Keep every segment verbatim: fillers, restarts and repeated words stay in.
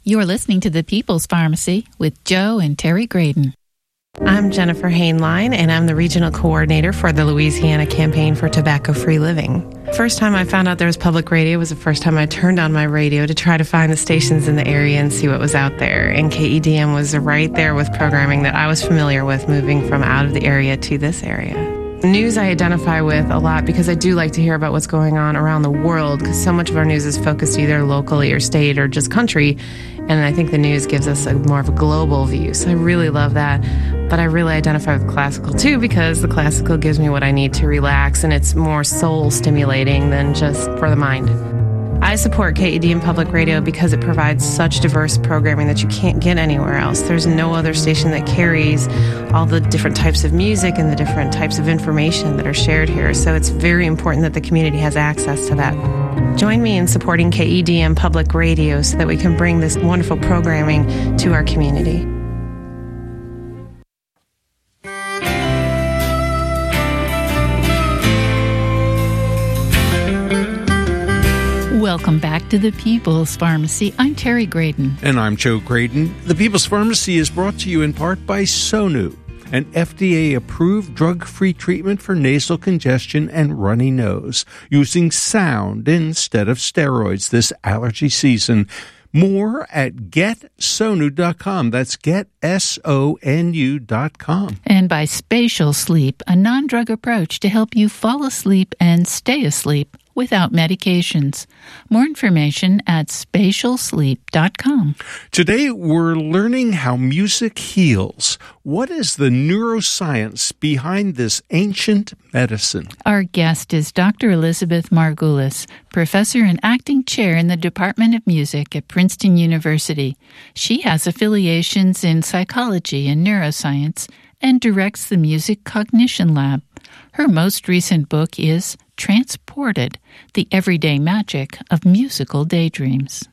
You're listening to The People's Pharmacy with Joe and Terry Graydon. I'm Jennifer Hainline, and I'm the regional coordinator for the Louisiana Campaign for Tobacco-Free Living. First time I found out there was public radio was the first time I turned on my radio to try to find the stations in the area and see what was out there. And K E D M was right there with programming that I was familiar with moving from out of the area to this area. News I identify with a lot because I do like to hear about what's going on around the world, because so much of our news is focused either locally or state or just country, and I think the news gives us a more of a global view, so I really love that. But I really identify with classical too, because the classical gives me what I need to relax, and it's more soul stimulating than just for the mind. I support K E D M Public Radio because it provides such diverse programming that you can't get anywhere else. There's no other station that carries all the different types of music and the different types of information that are shared here. So it's very important that the community has access to that. Join me in supporting K E D M Public Radio so that we can bring this wonderful programming to our community. Welcome back to The People's Pharmacy. I'm Terry Graydon. And I'm Joe Graydon. The People's Pharmacy is brought to you in part by Sonu, an F D A-approved drug-free treatment for nasal congestion and runny nose, using sound instead of steroids this allergy season. More at get sonu dot com. That's get, S O N U dot com. And by Spatial Sleep, a non-drug approach to help you fall asleep and stay asleep without medications. More information at spatial sleep dot com. Today, we're learning how music heals. What is the neuroscience behind this ancient medicine? Our guest is Doctor Elizabeth Margulis, professor and acting chair in the Department of Music at Princeton University. She has affiliations in psychology and neuroscience and directs the Music Cognition Lab. Her most recent book is Transported, the Everyday Magic of Musical Daydreams.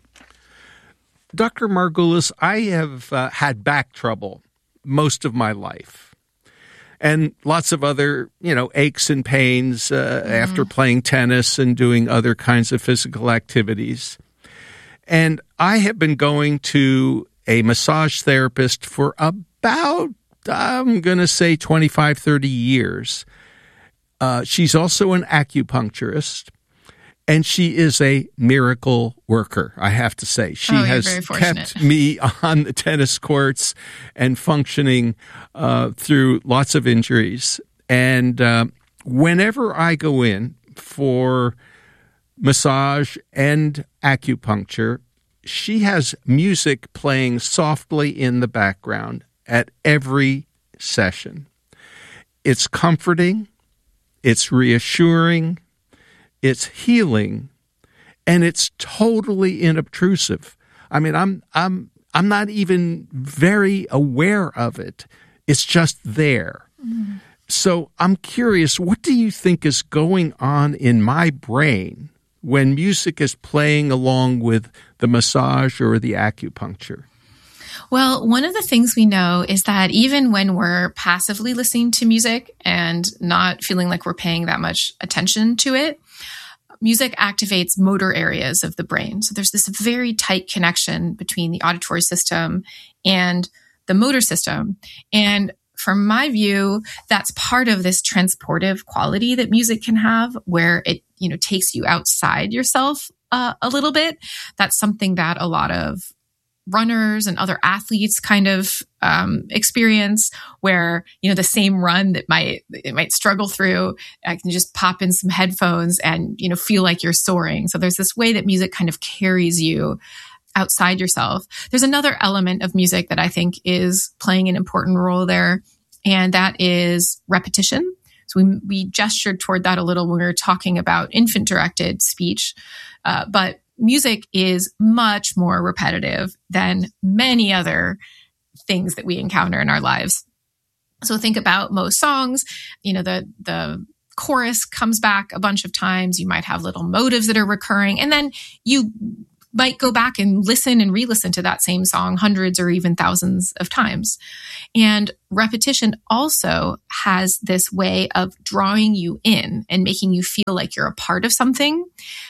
Doctor Margulis, I have uh, had back trouble most of my life, and lots of other, you know, aches and pains uh, mm. after playing tennis and doing other kinds of physical activities. And I have been going to a massage therapist for about, I'm going to say twenty-five, thirty years. Uh, she's also an acupuncturist, and she is a miracle worker, I have to say. She oh, has kept me on the tennis courts and functioning uh, through lots of injuries. And uh, whenever I go in for massage and acupuncture, she has music playing softly in the background at every session. It's comforting. It's reassuring, it's healing, and it's totally inobtrusive. I mean, I'm I'm I'm not even very aware of it. It's just there. Mm. So I'm curious, what do you think is going on in my brain when music is playing along with the massage or the acupuncture? Well, one of the things we know is that even when we're passively listening to music and not feeling like we're paying that much attention to it, music activates motor areas of the brain. So there's this very tight connection between the auditory system and the motor system. And from my view, that's part of this transportive quality that music can have, where it, you know, takes you outside yourself uh, a little bit. That's something that a lot of runners and other athletes kind of um, experience, where, you know, the same run that might it might struggle through, I can just pop in some headphones and, you know, feel like you're soaring. So there's this way that music kind of carries you outside yourself. There's another element of music that I think is playing an important role there, and that is repetition. So we we gestured toward that a little when we were talking about infant-directed speech, uh, but music is much more repetitive than many other things that we encounter in our lives. So think about most songs, you know, the the chorus comes back a bunch of times. You might have little motives that are recurring, and then you might go back and listen and re-listen to that same song hundreds or even thousands of times. And repetition also has this way of drawing you in and making you feel like you're a part of something.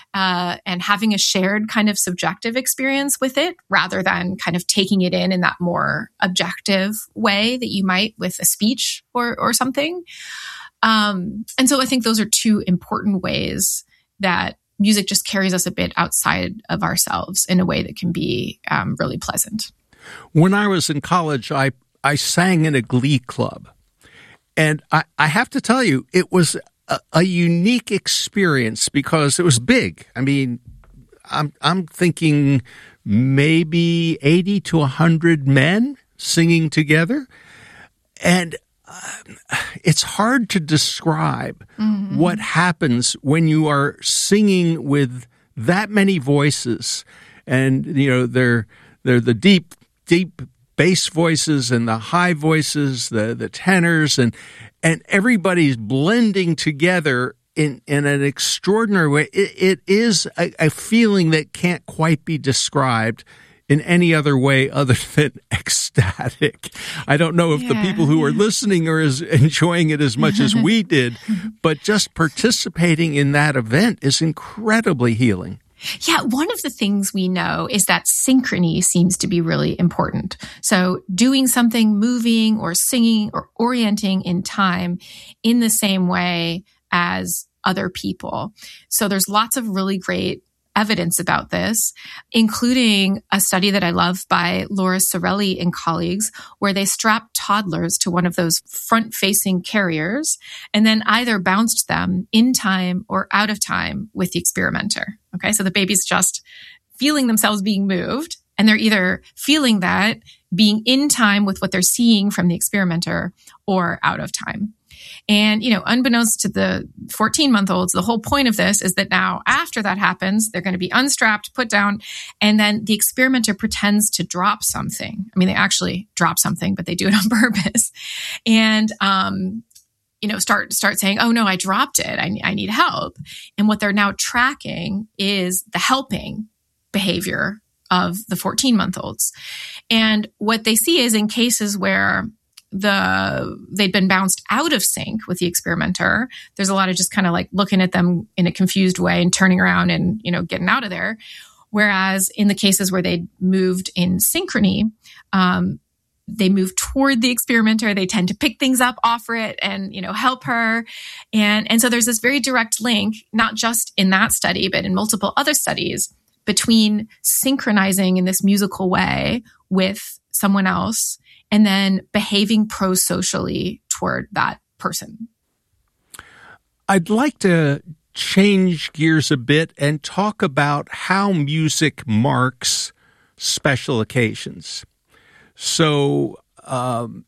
uh, and having a shared kind of subjective experience with it rather than kind of taking it in in that more objective way that you might with a speech or, or something. Um, and so I think those are two important ways that music just carries us a bit outside of ourselves in a way that can be um, really pleasant. When I was in college, I, I sang in a glee club. And I, I have to tell you, it was a, a unique experience because it was big. I mean, I'm I'm thinking maybe eighty to one hundred men singing together. And uh, it's hard to describe mm-hmm. what happens when you are singing with that many voices. And, you know, they're they're the deep, deep bass voices and the high voices, the, the tenors, and and everybody's blending together in, in an extraordinary way. It, it is a, a feeling that can't quite be described in any other way other than ecstatic. I don't know if yeah. the people who are listening are as enjoying it as much as we did, but just participating in that event is incredibly healing. Yeah, one of the things we know is that synchrony seems to be really important. So doing something, moving or singing or orienting in time in the same way as other people. So there's lots of really great evidence about this, including a study that I love by Laura Sorelli and colleagues, where they strapped toddlers to one of those front-facing carriers and then either bounced them in time or out of time with the experimenter. Okay, so the baby's just feeling themselves being moved, and they're either feeling that being in time with what they're seeing from the experimenter or out of time. And, you know, unbeknownst to the fourteen-month-olds, the whole point of this is that now after that happens, they're going to be unstrapped, put down, and then the experimenter pretends to drop something. I mean, they actually drop something, but they do it on purpose. And, um, you know, start start saying, oh, no, I dropped it. I, I need help. And what they're now tracking is the helping behavior of the fourteen-month-olds. And what they see is in cases where the they'd been bounced out of sync with the experimenter, there's a lot of just kind of like looking at them in a confused way and turning around and, you know, getting out of there. Whereas in the cases where they moved in synchrony, um, they move toward the experimenter. They tend to pick things up, offer it, and, you know, help her. And, and so there's this very direct link, not just in that study, but in multiple other studies, between synchronizing in this musical way with someone else and then behaving pro-socially toward that person. I'd like to change gears a bit and talk about how music marks special occasions. So, um,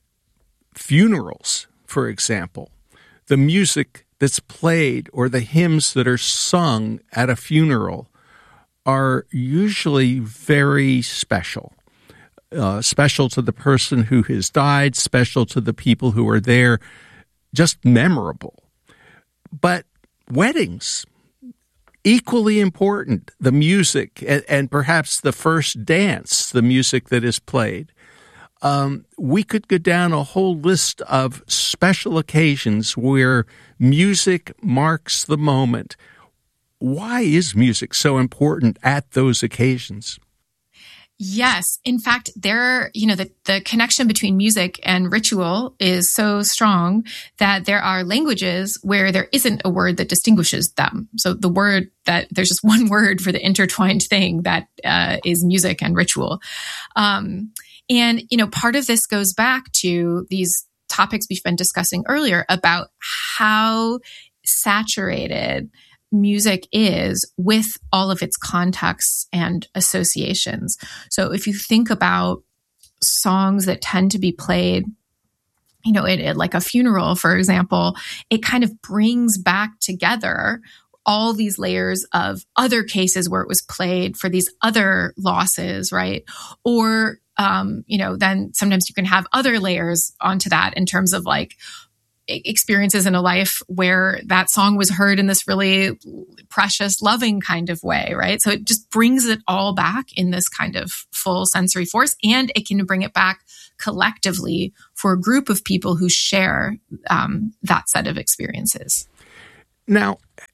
funerals, for example, the music that's played or the hymns that are sung at a funeral are usually very special. Uh, special to the person who has died, special to the people who are there, just memorable. But weddings, equally important. The music and, and perhaps the first dance, the music that is played. Um, we could go down a whole list of special occasions where music marks the moment. Why is music so important at those occasions? Yes. In fact, there, you know, the, the connection between music and ritual is so strong that there are languages where there isn't a word that distinguishes them. So the word that there's just one word for the intertwined thing that uh, is music and ritual. Um, and, you know, part of this goes back to these topics we've been discussing earlier about how saturated music is with all of its contexts and associations. So if you think about songs that tend to be played, you know, it, it, like a funeral, for example, it kind of brings back together all these layers of other cases where it was played for these other losses, right? Or, um, you know, then sometimes you can have other layers onto that in terms of like, experiences in a life where that song was heard in this really precious, loving kind of way, right? So it just brings it all back in this kind of full sensory force, and it can bring it back collectively for a group of people who share um, that set of experiences. Now,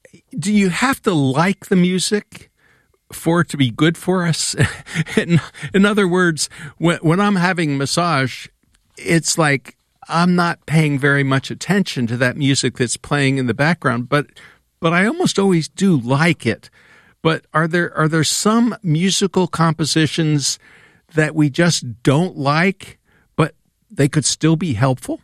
do you have to like the music for it to be good for us? in, in other words, when, when I'm having massage, it's like I'm not paying very much attention to that music that's playing in the background, but but I almost always do like it. But are there are there some musical compositions that we just don't like, but they could still be helpful?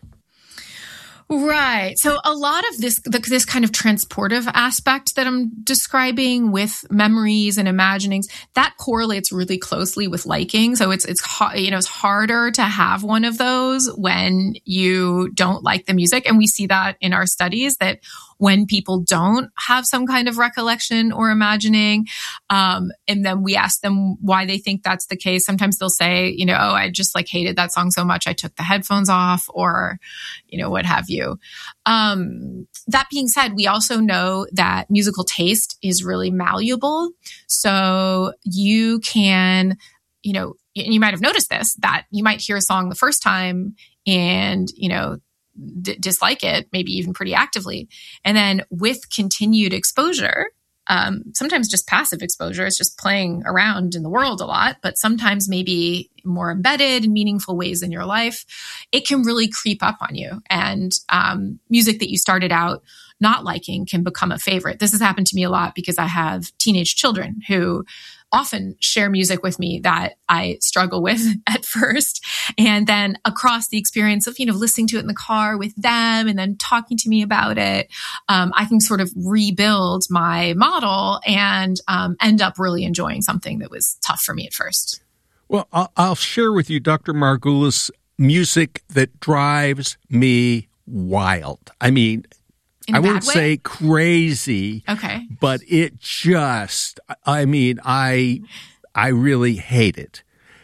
Right. So a lot of this, this kind of transportive aspect that I'm describing with memories and imaginings, that correlates really closely with liking. So it's, it's, you know, it's harder to have one of those when you don't like the music. And we see that in our studies that when people don't have some kind of recollection or imagining, um, and then we ask them why they think that's the case. Sometimes they'll say, you know, oh, I just like hated that song so much, I took the headphones off, or, you know, what have you. Um, that being said, we also know that musical taste is really malleable. So you can, you know, and you might have noticed this, that you might hear a song the first time and, you know, D- dislike it, maybe even pretty actively. And then with continued exposure, um, sometimes just passive exposure, it's just playing around in the world a lot, but sometimes maybe more embedded in meaningful ways in your life, it can really creep up on you. And um, music that you started out not liking can become a favorite. This has happened to me a lot because I have teenage children who often share music with me that I struggle with at first. And then across the experience of, you know, listening to it in the car with them and then talking to me about it, um, I can sort of rebuild my model and um, end up really enjoying something that was tough for me at first. Well, I'll, I'll share with you, Doctor Margulis, music that drives me wild. I mean, I wouldn't say crazy, okay, but it just, I mean, I I really hate it.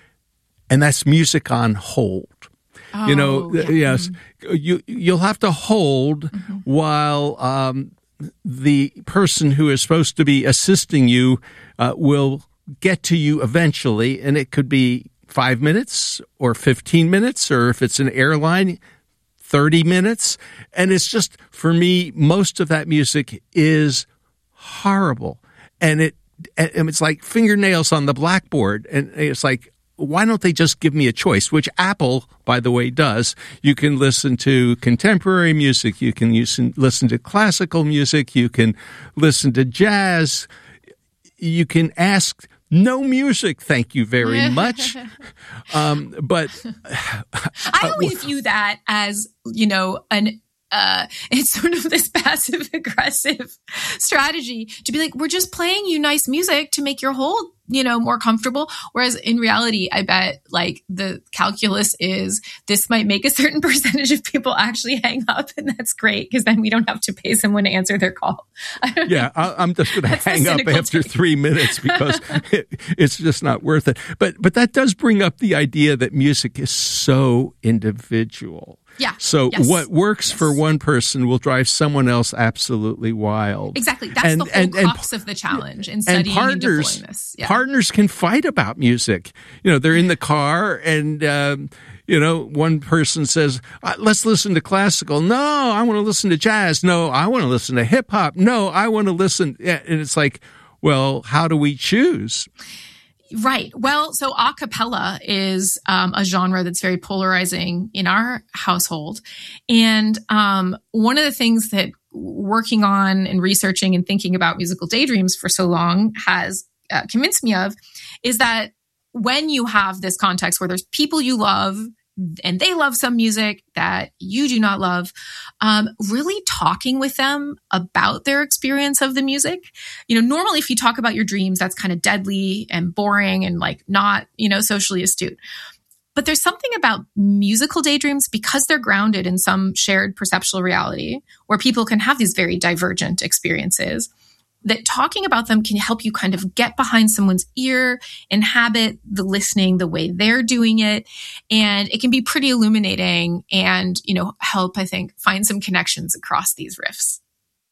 And that's music on hold. Oh, you know, yeah. yes, you, you'll have to hold mm-hmm. while um, the person who is supposed to be assisting you uh, will get to you eventually, and it could be five minutes or fifteen minutes, or if it's an airline, thirty minutes. And it's just, for me, most of that music is horrible. And it and it's like fingernails on the blackboard. And it's like, why don't they just give me a choice? Which Apple, by the way, does. You can listen to contemporary music. You can use, listen to classical music. You can listen to jazz. You can ask no music, thank you very much. um, but I always view that as, you know, an uh, it's sort of this passive aggressive strategy to be like, we're just playing you nice music to make your hold, you know, more comfortable. Whereas in reality, I bet like the calculus is this might make a certain percentage of people actually hang up, and that's great because then we don't have to pay someone to answer their call. Yeah, I'm just going to hang up after take. three minutes because it, it's just not worth it. But but that does bring up the idea that music is so individual. Yeah. So yes. what works yes. for one person will drive someone else absolutely wild. Exactly. That's and, the whole and, crux and, of the challenge in studying and, partners, and deploying this. Yeah. Partners can fight about music. You know, they're in the car and, um, you know, one person says, let's listen to classical. No, I want to listen to jazz. No, I want to listen to hip hop. No, I want to listen. And it's like, well, how do we choose? Right. Well, so a cappella is um, a genre that's very polarizing in our household. And um, one of the things that working on and researching and thinking about musical daydreams for so long has uh, convinced me of is that when you have this context where there's people you love and they love some music that you do not love, um, really talking with them about their experience of the music. You know, normally if you talk about your dreams, that's kind of deadly and boring and like not, you know, socially astute. But there's something about musical daydreams because they're grounded in some shared perceptual reality where people can have these very divergent experiences, that talking about them can help you kind of get behind someone's ear, inhabit the listening the way they're doing it. And it can be pretty illuminating and, you know, help, I think, find some connections across these riffs.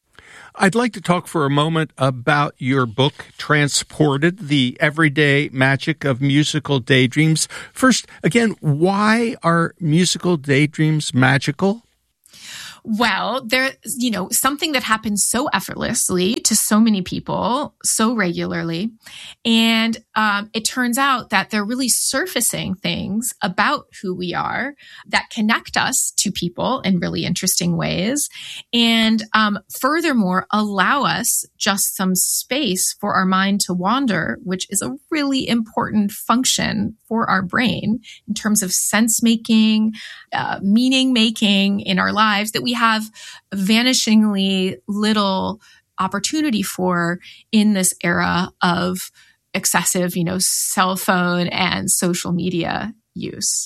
I'd like to talk for a moment about your book, Transported, The Everyday Magic of Musical Daydreams. First, again, why are musical daydreams magical? Well, there, you know, something that happens so effortlessly to so many people so regularly. And um, it turns out that they're really surfacing things about who we are that connect us to people in really interesting ways. And um, furthermore, allow us just some space for our mind to wander, which is a really important function for our brain in terms of sense making, uh, meaning making in our lives that we have vanishingly little opportunity for in this era of excessive, you know, cell phone and social media use.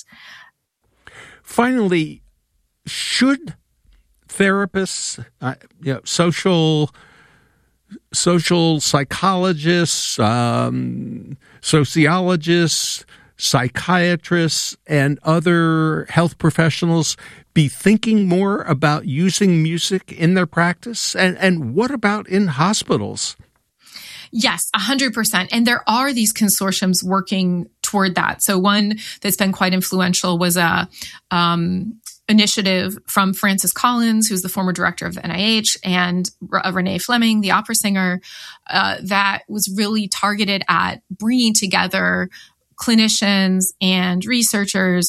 Finally, should therapists, uh, you know, social social psychologists, um, sociologists, psychiatrists, and other health professionals be thinking more about using music in their practice? And, and what about in hospitals? Yes, one hundred percent. And there are these consortiums working toward that. So one that's been quite influential was a um, initiative from Francis Collins, who's the former director of the N I H, and uh, Renee Fleming, the opera singer, uh, that was really targeted at bringing together clinicians and researchers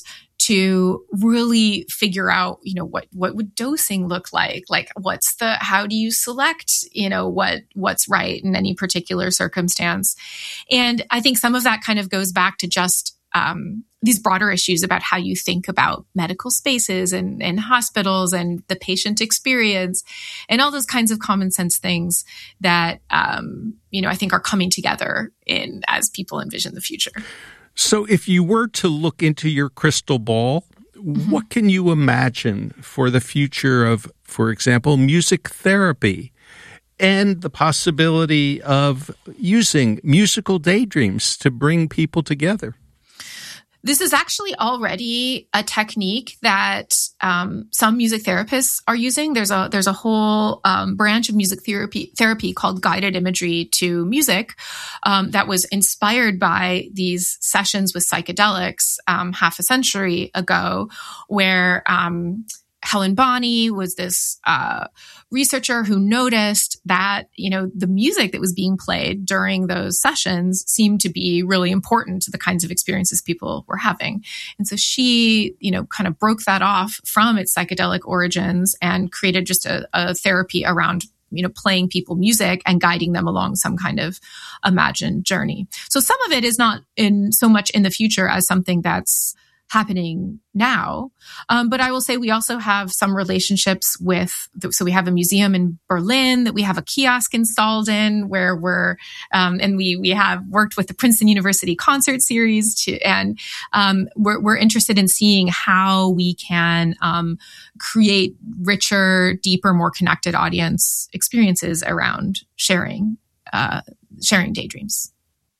to really figure out, you know, what, what would dosing look like? Like, what's the, how do you select, you know, what, what's right in any particular circumstance? And I think some of that kind of goes back to just um, these broader issues about how you think about medical spaces and, and hospitals and the patient experience and all those kinds of common sense things that, um, you know, I think are coming together in as people envision the future. So if you were to look into your crystal ball, mm-hmm. what can you imagine for the future of, for example, music therapy and the possibility of using musical daydreams to bring people together? This is actually already a technique that um, some music therapists are using. There's a there's a whole um, branch of music therapy therapy called guided imagery to music um, that was inspired by these sessions with psychedelics um, half a century ago, where um, Helen Bonney was this uh, researcher who noticed that, you know, the music that was being played during those sessions seemed to be really important to the kinds of experiences people were having. And so she, you know, kind of broke that off from its psychedelic origins and created just a, a therapy around, you know, playing people music and guiding them along some kind of imagined journey. So some of it is not in so much in the future as something that's happening now. Um, but I will say we also have some relationships with, so we have a museum in Berlin that we have a kiosk installed in where we're, um, and we we have worked with the Princeton University concert series to, and um, we're, we're interested in seeing how we can um, create richer, deeper, more connected audience experiences around sharing, uh, sharing daydreams.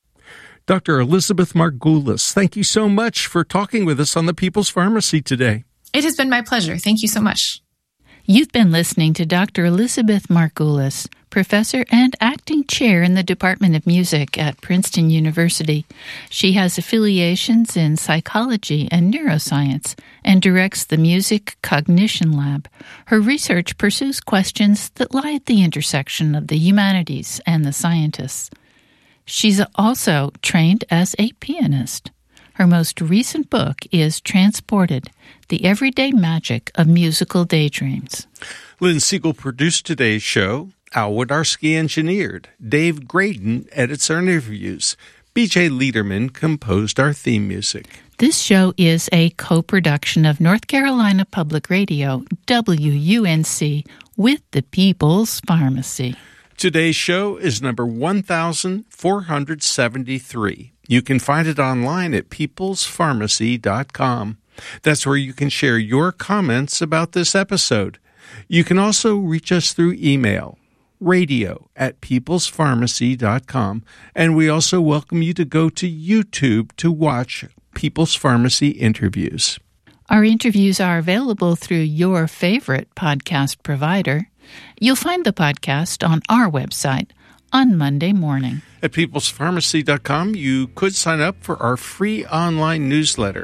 Doctor Elizabeth Margulis, thank you so much for talking with us on the People's Pharmacy today. It has been my pleasure. Thank you so much. You've been listening to Doctor Elizabeth Margulis, professor and acting chair in the Department of Music at Princeton University. She has affiliations in psychology and neuroscience and directs the Music Cognition Lab. Her research pursues questions that lie at the intersection of the humanities and the scientists. She's also trained as a pianist. Her most recent book is Transported, The Everyday Magic of Musical Daydreams. Lynn Siegel produced today's show. Al Wodarski engineered. Dave Graydon edits our interviews. B J Liederman composed our theme music. This show is a co-production of North Carolina Public Radio, W U N C, with the People's Pharmacy. Today's show is number one thousand four hundred seventy-three. You can find it online at peoples pharmacy dot com. That's where you can share your comments about this episode. You can also reach us through email, radio at peoples pharmacy dot com, and we also welcome you to go to YouTube to watch People's Pharmacy interviews. Our interviews are available through your favorite podcast provider. You'll find the podcast on our website on Monday morning. At peoples pharmacy dot com, you could sign up for our free online newsletter.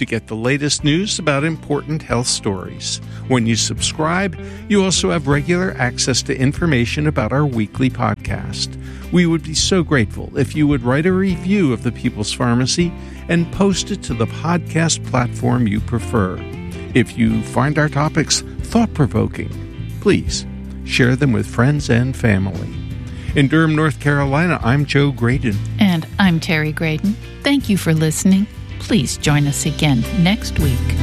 to get the latest news about important health stories. When you subscribe, you also have regular access to information about our weekly podcast. We would be so grateful if you would write a review of the People's Pharmacy and post it to the podcast platform you prefer. If you find our topics thought-provoking, please share them with friends and family. In Durham, North Carolina, I'm Joe Graydon. And I'm Terry Graydon. Thank you for listening. Please join us again next week.